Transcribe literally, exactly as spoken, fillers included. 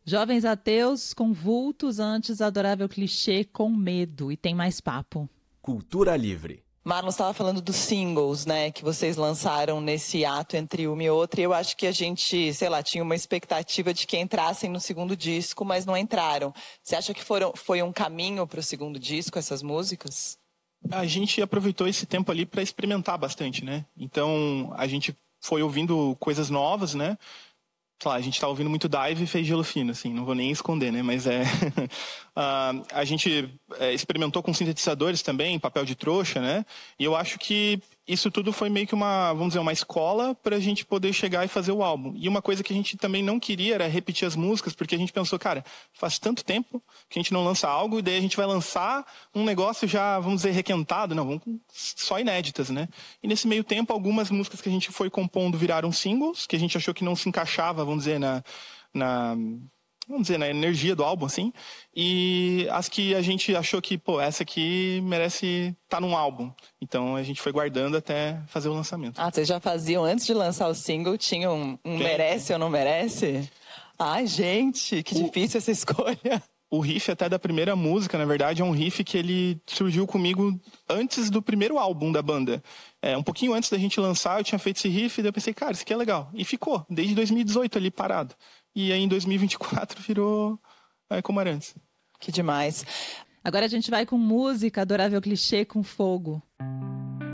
Jovens ateus com vultos, antes adorável clichê com medo. E tem mais papo. Cultura Livre. Marlon estava falando dos singles, né, que vocês lançaram nesse ato entre uma e outra, e eu acho que a gente, sei lá, tinha uma expectativa de que entrassem no segundo disco, mas não entraram. Você acha que foram, foi um caminho para o segundo disco, essas músicas? A gente aproveitou esse tempo ali para experimentar bastante, né? Então, a gente foi ouvindo coisas novas, né? Sei lá, a gente tá ouvindo muito Dive e fez Gelo Fino, assim, não vou nem esconder, né? Mas é... uh, a gente é, experimentou com sintetizadores também, papel de trouxa, né? E eu acho que isso tudo foi meio que uma, vamos dizer, uma escola pra gente poder chegar e fazer o álbum. E uma coisa que a gente também não queria era repetir as músicas, porque a gente pensou, cara, faz tanto tempo que a gente não lança algo, e daí a gente vai lançar um negócio já, vamos dizer, requentado, não, vamos só inéditas, né? E nesse meio tempo, algumas músicas que a gente foi compondo viraram singles, que a gente achou que não se encaixava, vamos dizer, na... na vamos dizer, na energia do álbum, assim. E as que a gente achou que, pô, essa aqui merece estar num álbum. Então, a gente foi guardando até fazer o lançamento. Ah, vocês já faziam, antes de lançar o single, tinham um, um merece ou não merece? Ai, gente, que o... difícil essa escolha. O riff até da primeira música, na verdade, é um riff que ele surgiu comigo antes do primeiro álbum da banda. É, um pouquinho antes da gente lançar, eu tinha feito esse riff, e daí eu pensei, cara, isso aqui é legal. E ficou, desde dois mil e dezoito ali, parado. E aí, em dois mil e vinte e quatro, virou é, como era antes. Que demais. Agora a gente vai com música, adorável clichê com fogo.